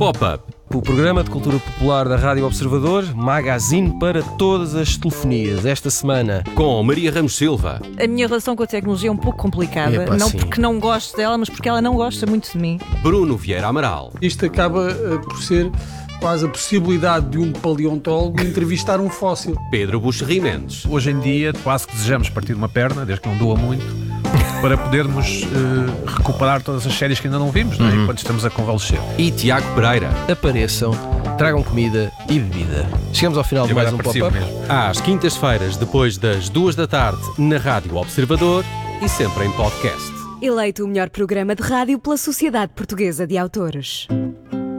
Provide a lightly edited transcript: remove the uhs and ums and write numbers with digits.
Pop-Up, O programa de cultura popular da Rádio Observador, magazine para todas as telefonias. Esta semana, com Maria Ramos Silva. A minha relação com a tecnologia é um pouco complicada. Epá, não sim. porque não gosto dela, mas porque ela não gosta muito de mim. Bruno Vieira Amaral. Isto acaba por ser quase a possibilidade de um paleontólogo entrevistar um fóssil. Pedro Buxerri Mendes. Hoje em dia quase que desejamos partir uma perna, desde que não doa muito, para podermos recuperar todas as séries que ainda não vimos, não é? Enquanto estamos a convalescer. E Tiago Pereira. apareçam, tragam comida e bebida. Chegamos ao final de mais um Parecia Pop-Up. mesmo. Às quintas-feiras, depois das 2 da tarde, na Rádio Observador e sempre em podcast. Eleito o melhor programa de rádio pela Sociedade Portuguesa de Autores.